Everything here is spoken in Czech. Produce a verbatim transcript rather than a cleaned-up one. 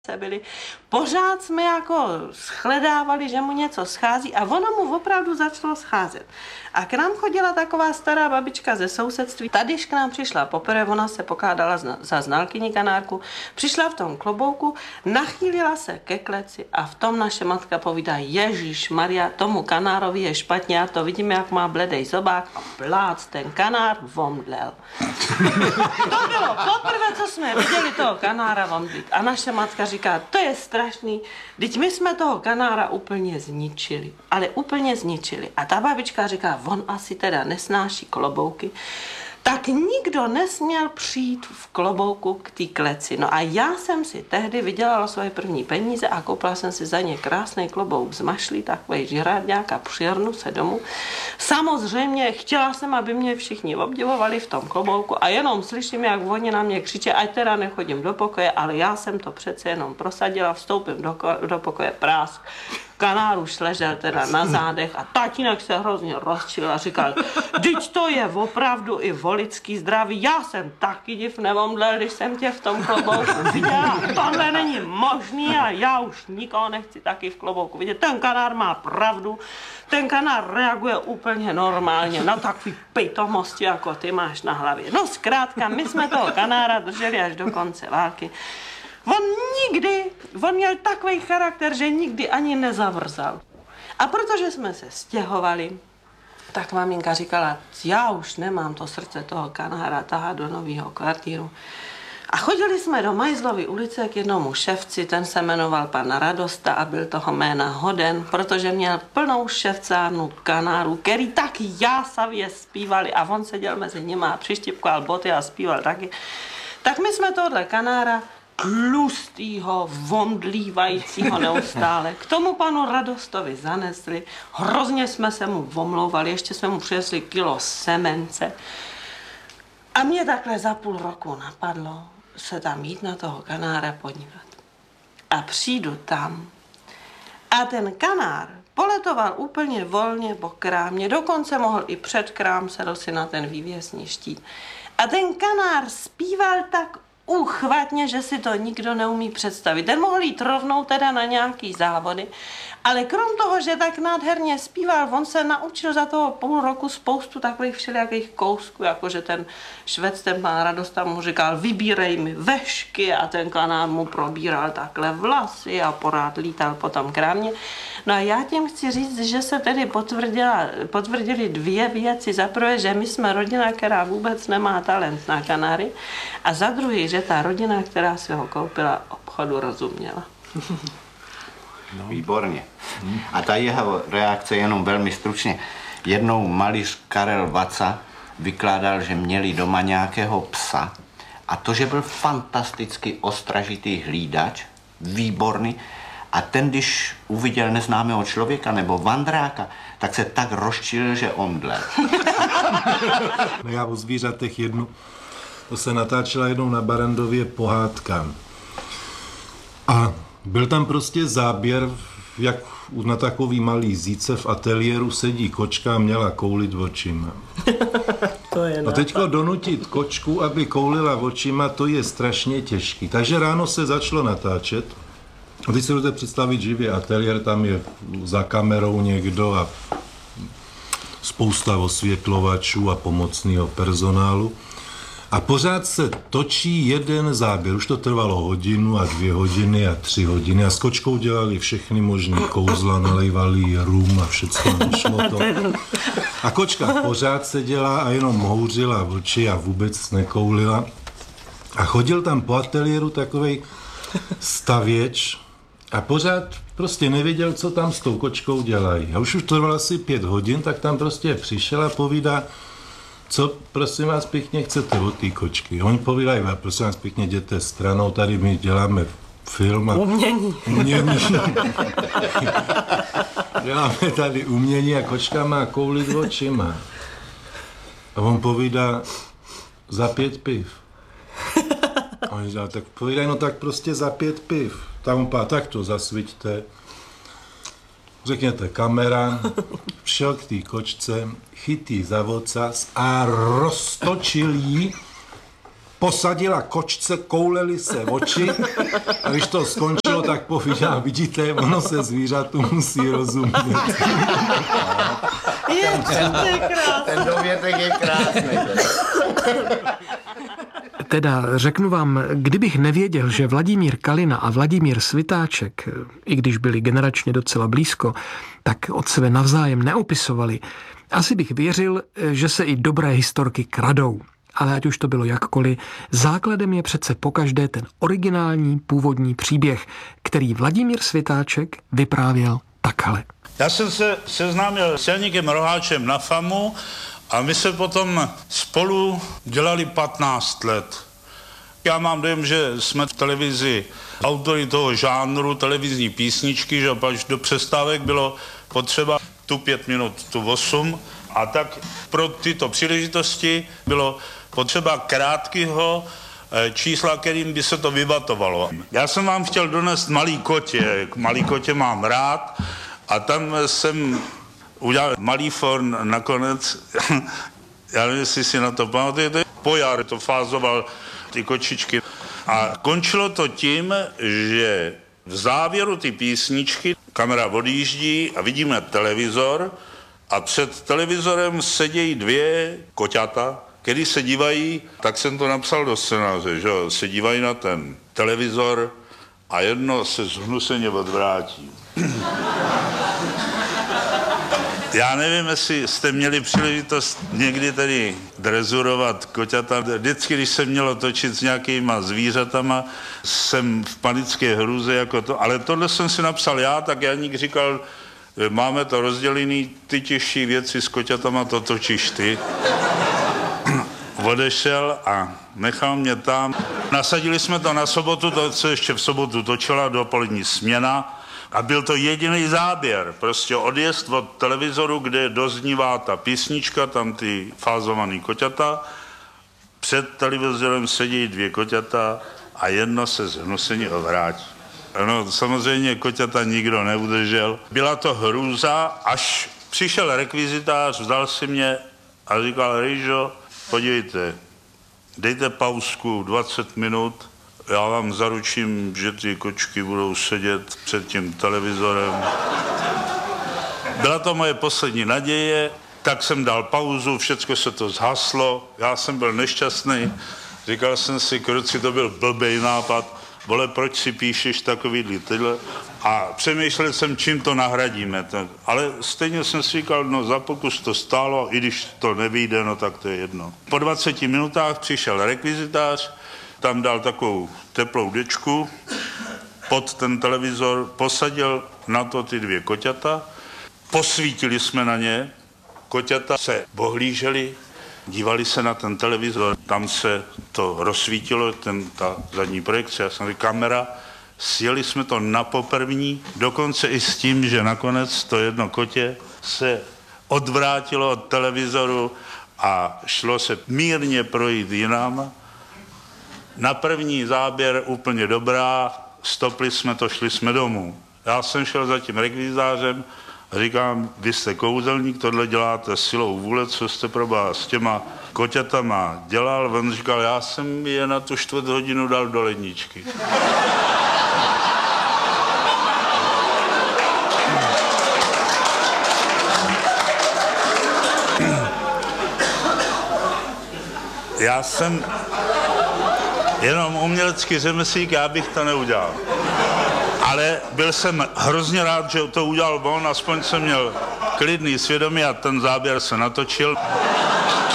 byli. Pořád jsme jako shledávali, že mu něco schází a ono mu opravdu začalo scházet. A k nám chodila taková stará babička ze sousedství. Tadyž k nám přišla poprvé, ona se pokládala za znalkyni kanárku, přišla v tom klobouku, nachýlila se ke kleci a v tom naše matka povídá: Ježíš Maria, tomu kanárovi je špatně, já to vidím, jak má bledej zobák a plác, ten kanár vomdlel. To bylo poprvé, co jsme viděli toho kanára vomdlit. A naše matka říká: to je strašný, vždyť my jsme toho kanára úplně zničili, ale úplně zničili. A ta babička říká: on asi teda nesnáší klobouky, tak nikdo nesměl přijít v klobouku k té kleci. No a já jsem si tehdy vydělala svoje první peníze a koupila jsem si za ně krásný klobouk z mašlí, takovej žrádňák, a přijrnu se domů. Samozřejmě chtěla jsem, aby mě všichni obdivovali v tom klobouku a jenom slyším, jak oni na mě křičí, ať teda nechodím do pokoje, ale já jsem to přece jenom prosadila, vstoupím do, do pokoje, prásk. Kanár už ležel teda na zádech a tatínek se hrozně rozčil a říkal: vždyť to je opravdu i volický zdraví, já jsem taky div nevomdlel, když jsem tě v tom klobouku viděla, tohle není možný a já už nikoho nechci taky v klobouku vidět. Ten kanár má pravdu, ten kanár reaguje úplně normálně na takový pitomosti, jako ty máš na hlavě. No zkrátka, my jsme toho kanára drželi až do konce války. On nikdy, on měl takový charakter, že nikdy ani nezavrzal. A protože jsme se stěhovali, tak maminka říkala: já už nemám to srdce toho kanára tahat do nového kvartíru. A chodili jsme do Majzlovy ulice k jednomu ševci, ten se jmenoval pan Radosta a byl toho jména hoden, protože měl plnou ševcárnu kanárů, který taky jásavě zpívali a on seděl mezi nimi a přištěpkoval boty a zpíval taky. Tak my jsme tohle kanára tlustýho, vomdlívajícího neustále k tomu panu Radostovi zanesli. Hrozně jsme se mu omlouvali, ještě jsme mu přinesli kilo semence. A mě takhle za půl roku napadlo se tam jít na toho kanára podívat. A přijdu tam a ten kanár poletoval úplně volně po krámě, dokonce mohl i před krám, sedl si na ten vývěsní štít. A ten kanár zpíval tak uchvatně, že si to nikdo neumí představit. Ten mohl jít rovnou teda na nějaký závody, ale krom toho, že tak nádherně zpíval, on se naučil za toho půl roku spoustu takových všelijakých kousků, jakože ten švec, ten pán Radosta mu říkal: vybírej mi vešky, a ten kanár mu probíral takhle vlasy a porád lítal po tom krámě. No a já tím chci říct, že se tedy potvrdila, potvrdili dvě věci. Za prvé, že my jsme rodina, která vůbec nemá talent na kanáry, a za druhý, že ta rodina, která si ho koupila, obchodu rozuměla. No. Výborně. A ta jeho reakce jenom velmi stručně. Jednou malíř Karel Vaca vykládal, že měli doma nějakého psa a to, že byl fantasticky ostražitý hlídač, výborný, a ten, když uviděl neznámého člověka nebo vandráka, tak se tak rozčilil, že omdlel. No já o zvířatech jednu, to se natáčela jednou na Barrandově pohádka. A byl tam prostě záběr, jak na takový malý zíce v ateliéru sedí kočka a měla koulit očima. To je a teďko donutit kočku, aby koulila očima, to je strašně těžký. Takže ráno se začalo natáčet. A teď si budete představit živý ateliér, tam je za kamerou někdo a spousta osvětlovačů a pomocného personálu. A pořád se točí jeden záběr. Už to trvalo hodinu a dvě hodiny a tři hodiny. A s kočkou dělali všechny možný kouzla, nalejvali rum a všechno šlo to. A kočka pořád seděla a jenom houřila oči a vůbec nekoulila. A chodil tam po ateliéru takovej stavěč a pořád prostě nevěděl, co tam s tou kočkou dělají. A už už to trvalo asi pět hodin, tak tam prostě přišel a povídá: co, prosím vás pěkně, chcete od té kočky? Oni povídají: prosím vás pěkně, jděte stranou, tady my děláme film a... Umění. Umění. Děláme tady umění a kočka má koulit očima. A on povídá: za pět piv. A oni říkají: tak povídají: no tak prostě za pět piv. Tam on pá, tak to zasviťte. Řekněte kamera, šel k té kočce, chytí za vocas a roztočil jí posadila kočce, kouleli se oči a když to skončilo, tak povídá, vidíte, ono se zvířatu musí rozumět. Je, to je krásné. Ten dovětek je krásný. Teda řeknu vám, kdybych nevěděl, že Vladimír Kalina a Vladimír Svitáček, i když byli generačně docela blízko, tak od sebe navzájem neopisovali, asi bych věřil, že se i dobré historky kradou. Ale ať už to bylo jakkoliv, základem je přece pokaždé ten originální původní příběh, který Vladimír Svitáček vyprávěl takhle. Já jsem se seznámil s Janíkem Roháčem na FAMu a my se potom spolu dělali patnáct let. Já mám dojem, že jsme v televizi autory toho žánru televizní písničky, že pak do přestávek bylo potřeba tu pět minut, tu osm a tak pro tyto příležitosti bylo potřeba krátkého čísla, kterým by se to vybatovalo. Já jsem vám chtěl donést Malý kotě, Malý kotě mám rád a tam jsem udělal malý forn nakonec, já nevím, jestli si na to pamatujete, Pojar to fázoval ty kočičky a končilo to tím, že v závěru ty písničky kamera odjíždí a vidíme televizor a před televizorem sedějí dvě koťata, který se dívají, tak jsem to napsal do scénáře, že jo, se dívají na ten televizor a jedno se zhnuseně odvrátí. Já nevím, jestli jste měli příležitost někdy tady drezurovat koťata. Vždycky, když se mělo točit s nějakýma zvířatama, jsem v panické hrůze jako to. Ale tohle jsem si napsal já, tak Janík říkal, máme to rozdělený, ty těžší věci s koťatama to točíš ty. Odešel a nechal mě tam. Nasadili jsme to na sobotu, to se ještě v sobotu točila dopolední směna. A byl to jediný záběr, prostě odjezd od televizoru, kde doznívá ta písnička, tam ty fázovaný koťata. Před televizorem sedí dvě koťata a jedno se zhnuseně obrátí. No, samozřejmě koťata nikdo neudržel. Byla to hrůza, až přišel rekvizitář, vzal si mě a říkal, Rýžo, podívejte, dejte pauzku dvacet minut, já vám zaručím, že ty kočky budou sedět před tím televizorem. Byla to moje poslední naděje, tak jsem dal pauzu, všecko se to zhaslo, já jsem byl nešťastný, říkal jsem si, kruci, to byl blbej nápad, vole, proč si píšeš takovýhle tyhle? A přemýšlel jsem, čím to nahradíme. Ale stejně jsem si říkal, no za pokus to stálo, i když to nevyjde, no tak to je jedno. Po dvaceti minutách přišel rekvizitář, tam dal takovou teplou dečku pod ten televizor, posadil na to ty dvě koťata, posvítili jsme na ně, koťata se ohlíželi, dívali se na ten televizor, tam se to rozsvítilo, ten, ta zadní projekce, já jsem říkal, kamera, sjeli jsme to na poprvní, dokonce i s tím, že nakonec to jedno kotě se odvrátilo od televizoru a šlo se mírně projít jinam. Na první záběr úplně dobrá, stopli jsme to, šli jsme domů. Já jsem šel za tím rekvizářem a říkám, vy jste kouzelník, tohle děláte silou vůle, co jste probá s těma koťatama dělal. On říkal, já jsem je na tu čtvrt hodinu dal do ledničky. Já jsem jenom umělecký řemeslík, já bych to neudělal. Ale byl jsem hrozně rád, že to udělal on, aspoň jsem měl klidný svědomí a ten záběr se natočil.